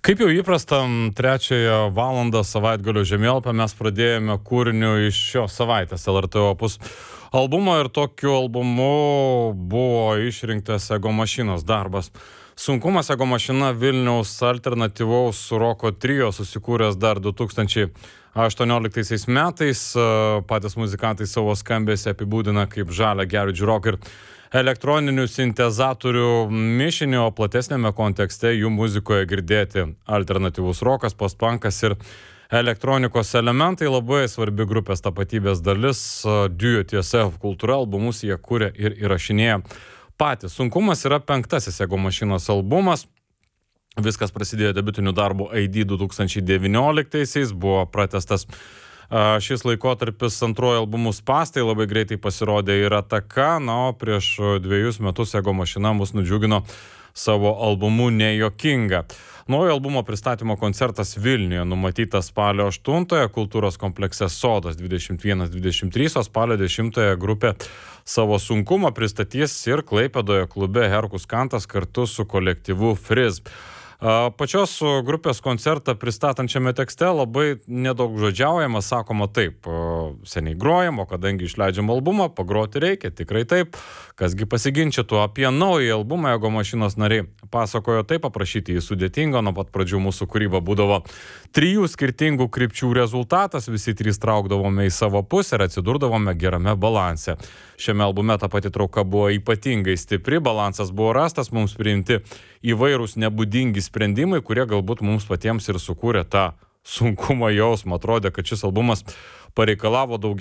Kaip jau įprastam trečiąją valandą savaitgalio žemėlapio mes pradėjome kūriniu iš šios savaitės LRT Opus albumo ir tokiu albumu buvo išrinktas Ego Mašinos darbas. Sunkumas Ego Mašina Vilniaus alternatyvaus roko trio susikūręs dar 2018 metais. Patys muzikantai savo skambesį apibūdina kaip žalią garage rock ir elektroninių sintezatorių mišinį, o platesnėme kontekste jų muzikoje girdėti alternatyvus rokas, postpunkas ir elektronikos elementai. Labai svarbi grupės tapatybės dalis, Do It Yourself kultūra, albumus jie kuria ir įrašinėja patys. Sunkumas yra 5. Ego Mašinos albumas. Viskas prasidėjo debiutiniu darbu ID 2019-aisiais, buvo pratęstas šis laikotarpis antruoju albumu Spąstai, labai greitai pasirodė ir Ataka, o prieš 2 metus Ego Mašina mus nudžiugino savo albumu Nejuokinga. Naujo albumo pristatymo koncertas Vilniuje numatytas spalio 8-ąją kultūros komplekse Sodas 21-23, o spalio 10-ąją grupė savo sunkumą pristatys ir Klaipėdoje klube Herkus Kantas kartu su kolektyvu Friz. Pačios grupės koncertą pristatančiame tekste labai nedaug žodžiaujama, sakoma taip, seniai grojam, o kadangi išleidžiam albumą, pagroti reikia, tikrai taip, kasgi pasiginčytų. Apie naują albumą Ego Mašinos nariai pasakojo taip, aprašyti jį sudėtinga, nuo pat pradžių mūsų kūryba būdavo 3 skirtingų krypčių rezultatas, visi 3 traukdavome į savo pusę ir atsidurdavome gerame balanse. Šiame albume ta pati trauka buvo ypatingai stipri, balansas buvo rastas, mums priimti įvairūs nebūdingi sprendimai, kurie galbūt mums patiems ir sukūrė tą sunkumo jausmą. Atrodė, kad šis albumas pareikalavo daugiau